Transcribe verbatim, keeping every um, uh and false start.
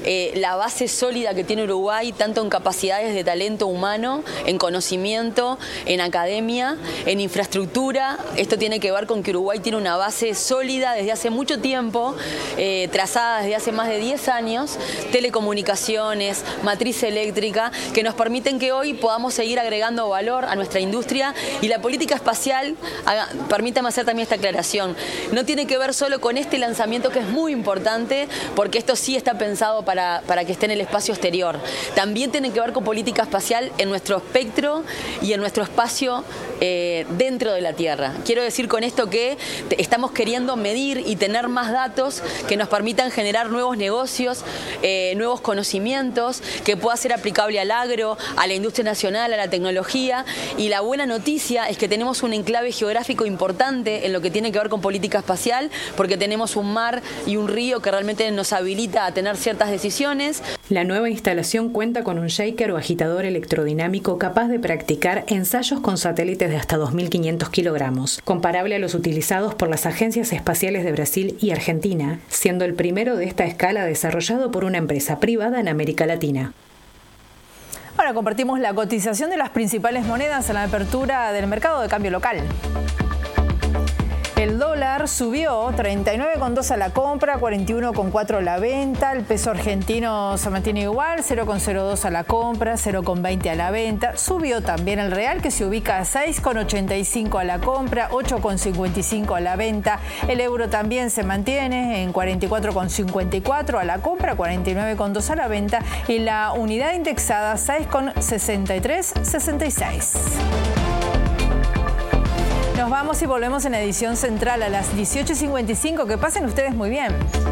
eh, la base sólida que tiene Uruguay, tanto en capacidades de talento humano, en conocimiento, en academia, en infraestructura. Esto tiene que ver con que Uruguay tiene una base sólida desde hace mucho tiempo, eh, trazada desde hace más de diez años, telecomunicaciones, matriz eléctrica, que nos permiten que hoy podamos seguir agregando valor a nuestra industria. Y la política espacial, haga, permítame hacer también esta aclaración, no tiene que ver solo con este lanzamiento, que es muy importante, porque esto sí está pensado para, para que esté en el espacio exterior. También tiene que ver con política espacial en nuestro espectro y en nuestro espacio eh, dentro de la Tierra. Quiero decir con esto que estamos queriendo medir y tener más datos que nos permitan generar nuevos negocios, eh, nuevos conocimientos, que pueda ser aplicable al agro, a la industria nacional, a la tecnología. Y la buena noticia es que tenemos un enclave geográfico importante en lo que tiene que ver con política espacial, porque tenemos un mar y un río que realmente nos habilita a tener ciertas decisiones. La nueva instalación cuenta con un shaker o agitador electrodinámico capaz de practicar ensayos con satélites de hasta dos mil quinientos kilogramos, comparable a los utilizados por las agencias espaciales de Brasil y Argentina, siendo el primero de esta escala desarrollado por una empresa privada en América Latina. Ahora compartimos la cotización de las principales monedas en la apertura del mercado de cambio local. El dólar subió treinta y nueve coma dos a la compra, cuarenta y uno coma cuatro a la venta. El peso argentino se mantiene igual, cero coma cero dos a la compra, cero coma veinte a la venta. Subió también el real, que se ubica a seis coma ochenta y cinco a la compra, ocho coma cincuenta y cinco a la venta. El euro también se mantiene en cuarenta y cuatro coma cincuenta y cuatro a la compra, cuarenta y nueve coma dos a la venta. Y la unidad indexada seis coma sesenta y tres sesenta y seis. Nos vamos y volvemos en edición central a las dieciocho y cincuenta y cinco. Que pasen ustedes muy bien.